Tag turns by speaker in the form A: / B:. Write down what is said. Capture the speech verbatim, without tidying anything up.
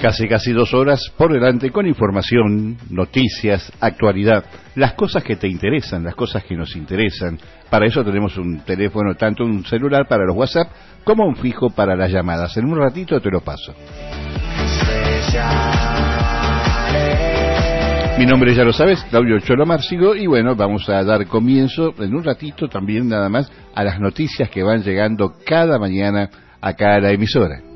A: Casi, casi dos horas por delante con información, noticias, actualidad, las cosas que te interesan, las cosas que nos interesan. Para eso tenemos un teléfono, tanto un celular para los WhatsApp como un fijo para las llamadas. En un ratito te lo paso. Mi nombre ya lo sabes, Claudio Cholo Márcigo, y bueno, vamos a dar comienzo en un ratito también nada más a las noticias que van llegando cada mañana acá a la emisora.